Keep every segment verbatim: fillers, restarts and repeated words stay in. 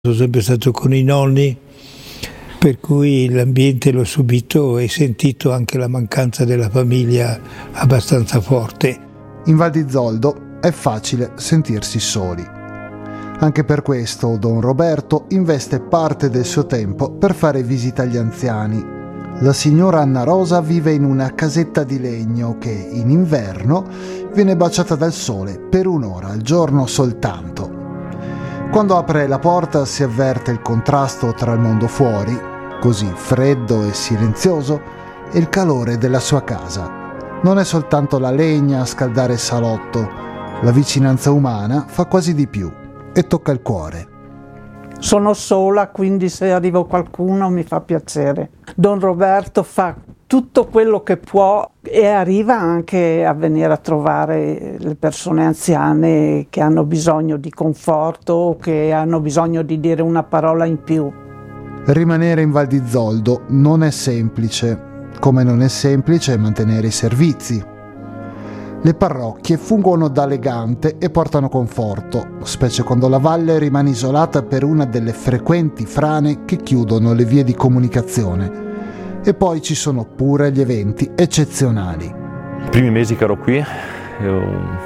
Sono sempre stato con i nonni, per cui l'ambiente l'ho subito e sentito anche la mancanza della famiglia abbastanza forte. In Val di Zoldo è facile sentirsi soli. Anche per questo Don Roberto investe parte del suo tempo per fare visita agli anziani. La signora Anna Rosa vive in una casetta di legno che in inverno viene baciata dal sole per un'ora al giorno soltanto. Quando apre la porta si avverte il contrasto tra il mondo fuori, così freddo e silenzioso, e il calore della sua casa. Non è soltanto la legna a scaldare il salotto, la vicinanza umana fa quasi di più e tocca il cuore. Sono sola, quindi se arriva qualcuno mi fa piacere. Don Roberto fa tutto quello che può e arriva anche a venire a trovare le persone anziane che hanno bisogno di conforto o che hanno bisogno di dire una parola in più. Rimanere in Val di Zoldo non è semplice, come non è semplice mantenere i servizi. Le parrocchie fungono da legante e portano conforto, specie quando la valle rimane isolata per una delle frequenti frane che chiudono le vie di comunicazione. E poi ci sono pure gli eventi eccezionali. I primi mesi che ero qui io,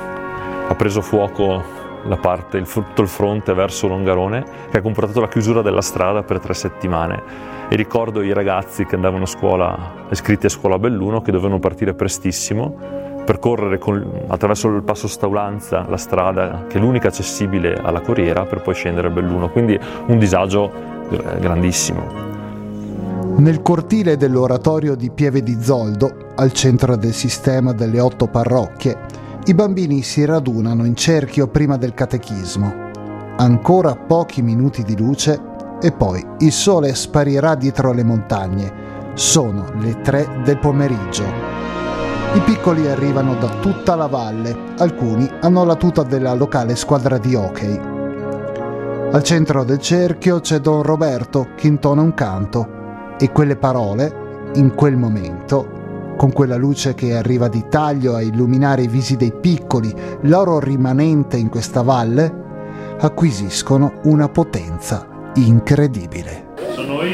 ha preso fuoco la parte, il, tutto il fronte verso Longarone, che ha comportato la chiusura della strada per tre settimane. E ricordo i ragazzi che andavano a scuola, iscritti a scuola Belluno, che dovevano partire prestissimo, percorrere con, attraverso il passo Staulanza la strada che è l'unica accessibile alla Corriera per poi scendere a Belluno, quindi un disagio grandissimo. Nel cortile dell'oratorio di Pieve di Zoldo, al centro del sistema delle otto parrocchie, i bambini si radunano in cerchio prima del catechismo. Ancora pochi minuti di luce e poi il sole sparirà dietro le montagne. Sono le tre del pomeriggio. I piccoli arrivano da tutta la valle, alcuni hanno la tuta della locale squadra di hockey. Al centro del cerchio c'è Don Roberto che intona un canto e quelle parole, in quel momento, con quella luce che arriva di taglio a illuminare i visi dei piccoli, l'oro rimanente in questa valle, acquisiscono una potenza incredibile. Noi